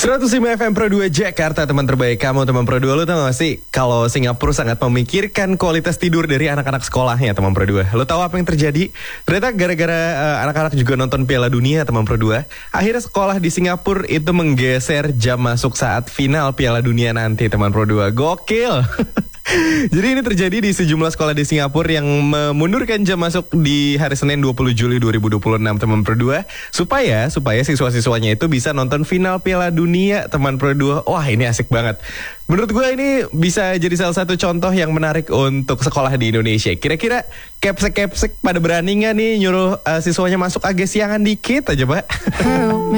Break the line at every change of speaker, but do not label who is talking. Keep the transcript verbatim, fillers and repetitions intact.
seratus lima F M Pro dua Jakarta, teman terbaik kamu, teman Pro dua. Lu tau gak sih kalau Singapura sangat memikirkan kualitas tidur dari anak-anak sekolahnya, teman Pro dua. Lu tahu apa yang terjadi? Ternyata gara-gara uh, anak-anak juga nonton Piala Dunia, teman Pro dua, akhirnya sekolah di Singapura itu menggeser jam masuk saat final Piala Dunia nanti, teman Pro dua. Gokil. Jadi ini terjadi di sejumlah sekolah di Singapura yang memundurkan jam masuk di hari Senin dua puluh Juli dua ribu dua puluh enam, teman Pro dua, supaya supaya siswa-siswanya itu bisa nonton final Piala Dunia, teman Pro dua. Wah, ini asik banget. Menurut gue ini bisa jadi salah satu contoh yang menarik untuk sekolah di Indonesia. Kira-kira kepsek-kepsek pada berani gak nih nyuruh uh, siswanya masuk agak siangan dikit aja, Pak?